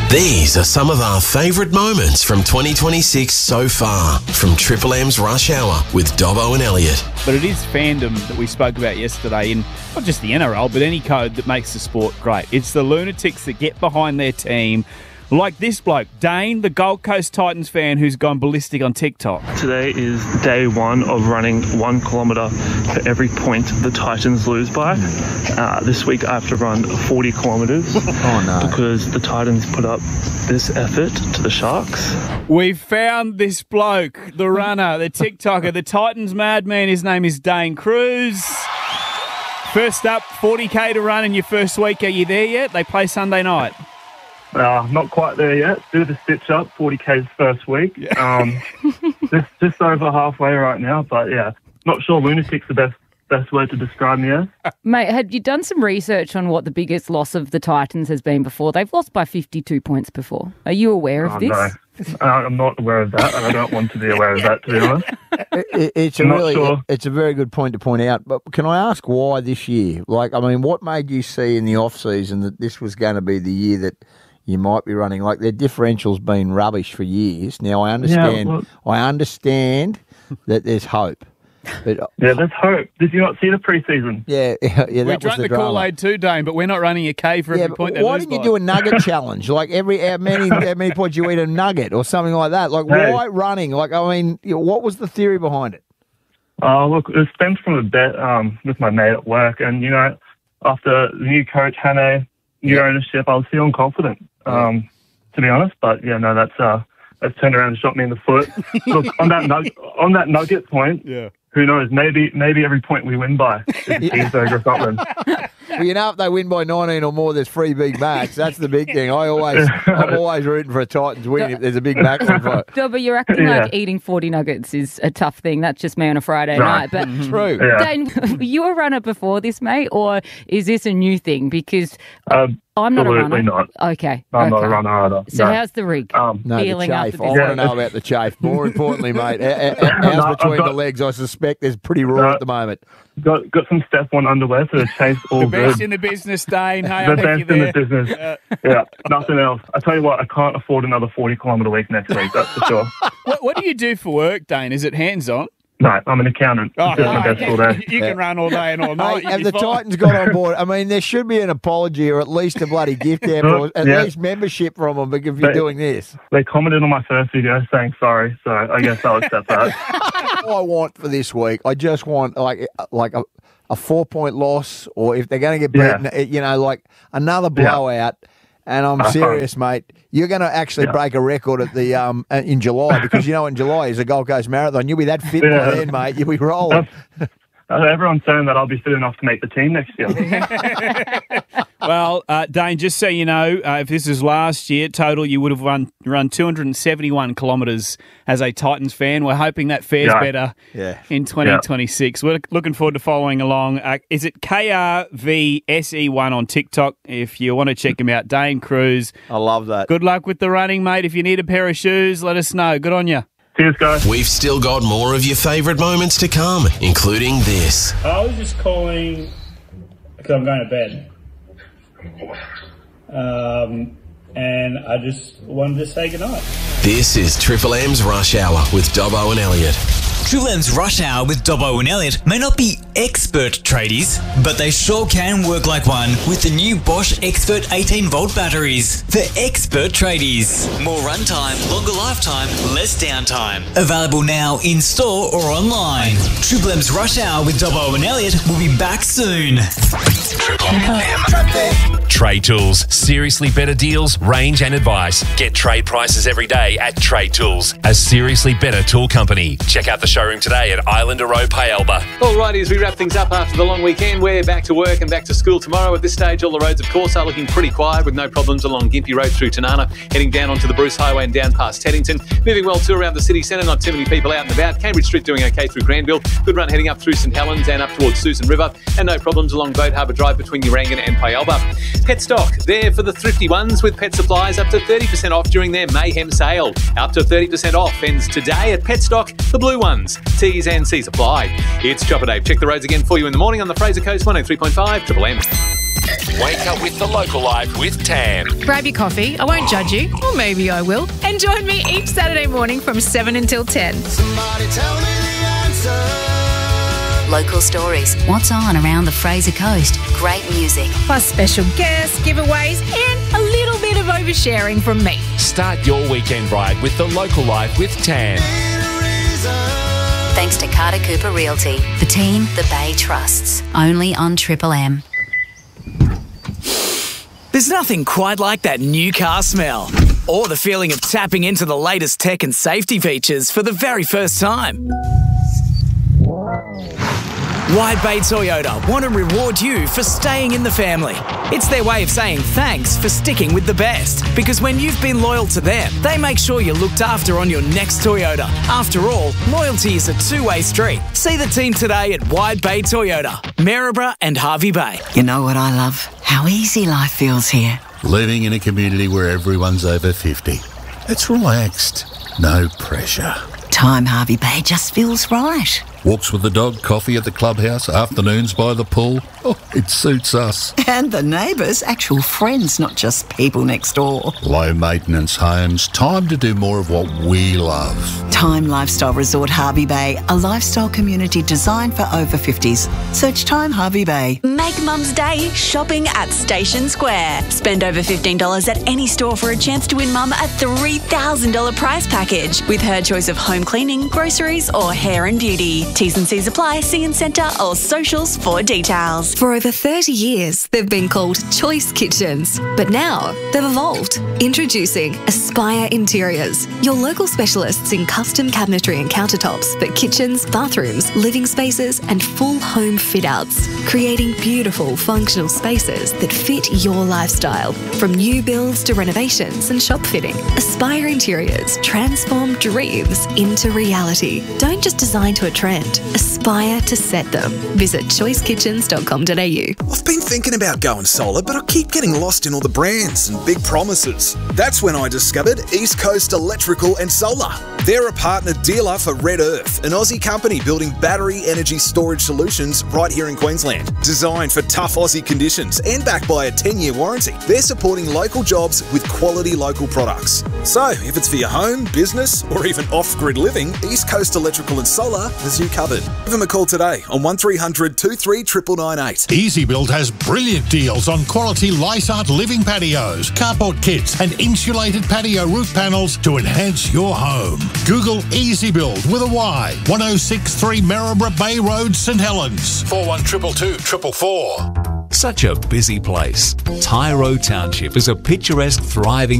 These are some of our favourite moments from 2026 so far from Triple M's Rush Hour with Dobbo and Elliot. But it is fandom that we spoke about yesterday in not just the NRL, but any code that makes the sport great. It's the lunatics that get behind their team, like this bloke, Dane, the Gold Coast Titans fan who's gone ballistic on TikTok. Today is day one of running 1 kilometre for every point the Titans lose by. This week I have to run 40 kilometres because the Titans put up this effort to the Sharks. We've found this bloke, the runner, the TikToker, the Titans madman. His name is Dane Cruz. First up, 40k to run in your first week. Are you there yet? They play Sunday night. Not quite there yet. Bit of a stitch up, 40k's first week. Just over halfway right now, but yeah, not sure lunatic's the best word to describe me as. Mate, had you done some research on what the biggest loss of the Titans has been before? They've lost by 52 points before. Are you aware of this? No. I'm not aware of that, and I don't want to be aware of that, to be honest. It's a very good point to point out, but can I ask why this year? What made you see in the off-season that this was going to be the year that you might be running? Like, their differential's been rubbish for years. Now, I understand that there's hope. But, yeah, there's hope. Did you not see the preseason? Yeah. We drank the Kool-Aid too, Dane, but we're not running a K for every point they lose. Why didn't you do a nugget challenge? Like, how many points you eat a nugget or something like that? Like, why running? Like, what was the theory behind it? Look, it stems from a bet with my mate at work, and, after the new coach, Hannay, new ownership, I was feeling confident, to be honest. But, that's turned around and shot me in the foot. Look, on that nugget point, who knows? Maybe every point we win by is a cheeseburger or something. Well, if they win by 19 or more, there's free Big Macs. That's the big thing. I'm always rooting for a Titans win if there's a Big Mac on fire. But you're acting like eating 40 nuggets is a tough thing. That's just me on a Friday night. But True. Yeah. Dane, were you a runner before this, mate, or is this a new thing? Because I'm not a runner. Absolutely not. Okay. I'm not a runner either. So how's the rig? No, the feeling chafe. after I this? want to know about the chafe. More importantly, mate, how's between the legs? I suspect there's pretty raw at the moment. Got some Step 1 underwear, so the chafe all The best good. in the business, Dane. Hey, The best in the business. Yeah, nothing else. I tell you what, I can't afford another 40-kilometre week next week, that's for sure. What do you do for work, Dane? Is it hands-on? No, I'm an accountant. I'm doing my best all day. You can run all day and all night. Have the Titans got on board? There should be an apology or at least a bloody gift or at least membership from them if you're doing this. They commented on my first video saying sorry, so I guess I'll accept that. All I want for this week, I just want like a 4-point loss, or if they're going to get beaten, like another blowout. And I'm serious, mate. You're going to actually break a record at the in July because in July is a Gold Coast Marathon. You'll be that fit by then, mate. You'll be rolling. Everyone's saying that I'll be fit enough to make the team next year. Well, Dane, just so you know, if this is last year, total you would have run 271 kilometres as a Titans fan. We're hoping that fares better in 2026. We're looking forward to following along. Is it KRVSE1 on TikTok? If you want to check him out, Dane Cruz. I love that. Good luck with the running, mate. If you need a pair of shoes, let us know. Good on you. Cheers, guys. We've still got more of your favourite moments to come, including this. I was just calling because I'm going to bed. And I just wanted to say goodnight. This is Triple M's Rush Hour with Dobbo and Elliot. Triple M's Rush Hour with Dobbo and Elliot may not be expert tradies, but they sure can work like one with the new Bosch Expert 18-volt batteries. For expert tradies. More runtime, longer lifetime, less downtime. Available now in store or online. Triple M's Rush Hour with Dobbo and Elliot will be back soon. Triple M. Trade Tools. Seriously better deals, range and advice. Get trade prices every day at Trade Tools, a seriously better tool company. Check out the showroom today at Islander Road, Payalba. Alrighty, as we wrap things up after the long weekend, we're back to work and back to school tomorrow. At this stage, all the roads, of course, are looking pretty quiet with no problems along Gympie Road through Tanana, heading down onto the Bruce Highway and down past Teddington. Moving well too around the city centre, not too many people out and about. Cambridge Street doing okay through Granville. Good run heading up through St Helens and up towards Susan River, and no problems along Boat Harbour Drive between Urangan and Payalba. Petstock, there for the thrifty ones with pet supplies up to 30% off during their Mayhem sale. Up to 30% off ends today at Petstock, the blue ones. T's and C's apply. It's Chopper Dave. Check the roads again for you in the morning on the Fraser Coast 103.5 Triple M. Wake up with the local life with Tam. Grab your coffee, I won't judge you, or maybe I will, and join me each Saturday morning from 7 until 10. Somebody tell me the answer. Local stories, what's on around the Fraser Coast, great music. Plus special guests, giveaways, and a little bit of oversharing from me. Start your weekend ride with the local life with Tam. Thanks to Carter Cooper Realty, the team the Bay trusts. Only on Triple M. There's nothing quite like that new car smell, or the feeling of tapping into the latest tech and safety features for the very first time. Wide Bay Toyota want to reward you for staying in the family. It's their way of saying thanks for sticking with the best, because when you've been loyal to them, they make sure you're looked after on your next Toyota. After all, loyalty is a two-way street. See the team today at Wide Bay Toyota, Maryborough and Hervey Bay. You know what I love? How easy life feels here. Living in a community where everyone's over 50. It's relaxed. No pressure. Time Hervey Bay just feels right. Walks with the dog, coffee at the clubhouse, afternoons by the pool. Oh, it suits us. And the neighbours, actual friends, not just people next door. Low maintenance homes. Time to do more of what we love. Time Lifestyle Resort Hervey Bay, a lifestyle community designed for over 50s. Search Time Hervey Bay. Make Mum's Day shopping at Station Square. Spend over $15 at any store for a chance to win Mum a $3,000 prize package with her choice of home cleaning, groceries or hair and beauty. T's and C's apply. See in centre or socials for details. For over 30 years, they've been called Choice Kitchens, but now they've evolved. Introducing Aspire Interiors, your local specialists in custom cabinetry and countertops for kitchens, bathrooms, living spaces and full home fit-outs, creating beautiful functional spaces that fit your lifestyle. From new builds to renovations and shop fitting, Aspire Interiors transform dreams into reality. Don't just design to a trend, aspire to set them. Visit choicekitchens.com.au. I've been thinking about going solar, but I keep getting lost in all the brands and big promises. That's when I discovered East Coast Electrical and Solar. They're a partner dealer for Red Earth, an Aussie company building battery energy storage solutions right here in Queensland. Designed for tough Aussie conditions and backed by a 10-year warranty, they're supporting local jobs with quality local products. So, if it's for your home, business, or even off-grid living, East Coast Electrical and Solar has you covered. Give them a call today on 1300 23 998. EasyBuild has brilliant deals on quality Lysart living patios, carport kits and insulated patio roof panels to enhance your home. Google EasyBuild with a Y. 1063 Maryborough Bay Road, St Helens. 4122 444. Such a busy place. Tyro Township is a picturesque, thriving